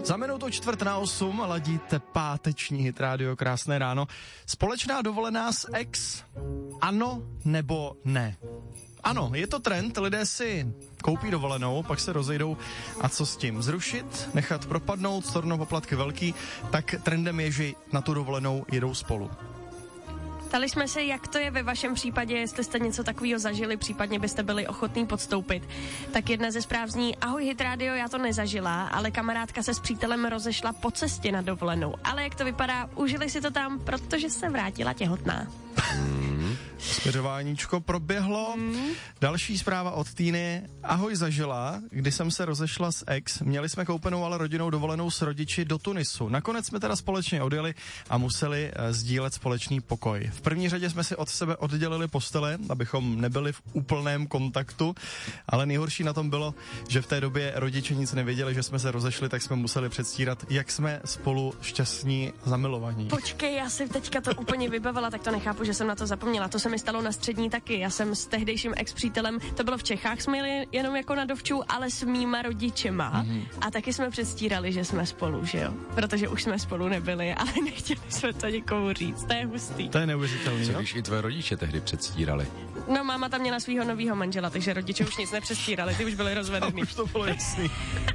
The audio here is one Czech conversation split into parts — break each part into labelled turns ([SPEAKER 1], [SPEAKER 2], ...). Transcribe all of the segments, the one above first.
[SPEAKER 1] Za minutu 7:45 ladíte páteční hit rádio Krásné ráno. Společná dovolená s ex? Ano nebo ne? Ano, je to trend, lidé si koupí dovolenou, pak se rozejdou a co s tím? Zrušit, nechat propadnout, stornopoplatky velký, tak trendem je, že na tu dovolenou jedou spolu.
[SPEAKER 2] Ptali jsme se, jak to je ve vašem případě, jestli jste něco takového zažili, případně byste byli ochotní podstoupit. Tak jedna ze zpráv zní: ahoj Hit Radio, já to nezažila, ale kamarádka se s přítelem rozešla po cestě na dovolenou. Ale jak to vypadá, užili si to tam, protože se vrátila těhotná.
[SPEAKER 1] Směřováníčko proběhlo. Další zpráva od Týny. Ahoj, zažila, kdy jsem se rozešla s ex. Měli jsme koupenou, ale rodinnou dovolenou s rodiči do Tunisu. Nakonec jsme teda společně odjeli a museli sdílet společný pokoj. V první řadě jsme si od sebe oddělili postele, abychom nebyli v úplném kontaktu, ale nejhorší na tom bylo, že v té době rodiče nic nevěděli, že jsme se rozešli, tak jsme museli předstírat, jak jsme spolu šťastní zamilovaní.
[SPEAKER 2] Počkej, já si teďka to úplně vybavila, tak to nechápu, že jsem na to zapomněla. To se mi stalo na střední taky. Já jsem s tehdejším ex-přítelem, to bylo v Čechách, jsme jeli jenom jako na dovču, ale s mýma rodičema. A taky jsme předstírali, že jsme spolu, že jo? Protože už jsme spolu nebyli, ale nechtěli jsme to nikomu říct. To je hustý.
[SPEAKER 1] To je neuvěřitelný.
[SPEAKER 3] Co když i tvoje rodiče tehdy předstírali?
[SPEAKER 2] No, máma tam měla svého nového manžela, takže rodiče už nic nepředstírali, ty už byli rozvedený.
[SPEAKER 1] Už to bylo jasný.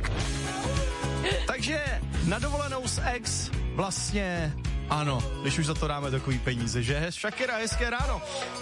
[SPEAKER 1] Takže na dovolenou s ex vlastně ano, když už za to dáme takový peníze, že? Shakira, hezké ráno.